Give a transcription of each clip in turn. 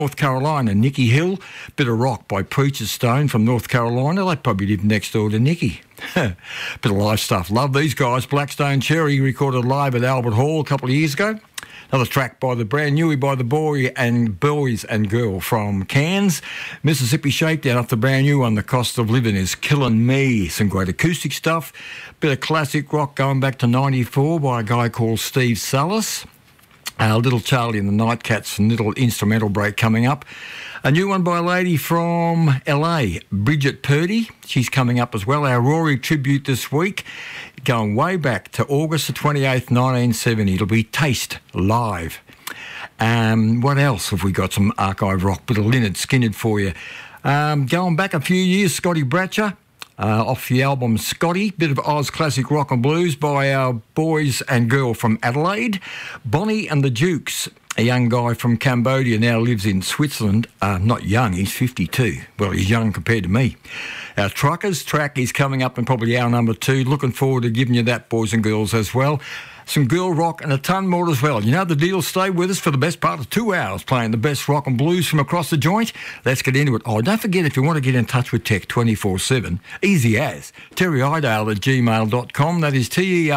North Carolina, Nicky Hill. Bit of rock by Preacher Stone from North Carolina. They probably live next door to Nicky. Bit of live stuff. Love these guys. Blackstone Cherry recorded live at Albert Hall a couple of years ago. Another track by the brand new by the boys and girl from Cairns. Mississippi Shakedown off the brand new one. The Cost of Living is Killing Me. Some great acoustic stuff. Bit of classic rock going back to 94 by a guy called Steve Salas. Little Charlie and the Nightcats, a little instrumental break coming up. A new one by a lady from LA, Bridget Purdy. She's coming up as well. Our Rory tribute this week, going way back to August the 28th, 1970. It'll be Taste Live. What else have we got? Some archive rock, bit of Lynyrd Skynyrd for you. Going back a few years, Scotty Bratcher. Off the album Scotty, bit of Oz classic rock and blues by our boys and girl from Adelaide. Bonnie and the Dukes, a young guy from Cambodia, now lives in Switzerland. Not young, he's 52. Well, he's young compared to me. Our Truckers track is coming up in probably hour number 2. Looking forward to giving you that, boys and girls, as well. Some girl rock and a ton more as well. You know the deal. Stay with us for the best part of 2 hours playing the best rock and blues from across the joint. Let's get into it. Oh, don't forget, if you want to get in touch with Tech 24/7, easy as terryidale@gmail.com. That is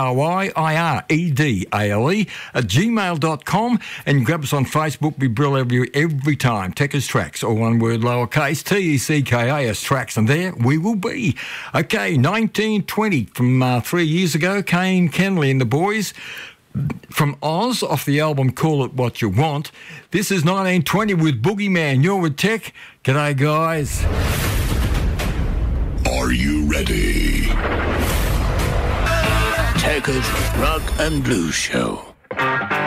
TERYIREDALE @gmail.com. And grab us on Facebook. We brill every time. Techers Tracks, all one word, lowercase, TECKAS Tracks. And there we will be. Okay, 1920 from 3 years ago. Kane Kenley and the boys. From Oz, off the album Call It What You Want. This is 1920 with Boogeyman. You're with Tech. G'day, guys. Are you ready? Tech's Rock and Blues Show.